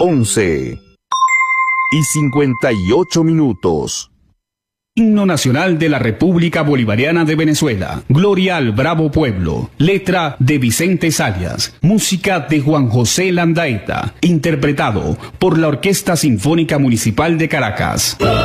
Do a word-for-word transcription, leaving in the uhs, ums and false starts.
once y cincuenta y ocho minutos. Himno Nacional de la República Bolivariana de Venezuela. Gloria al Bravo Pueblo. Letra de Vicente Sayas. Música de Juan José Landaeta. Interpretado por la Orquesta Sinfónica Municipal de Caracas.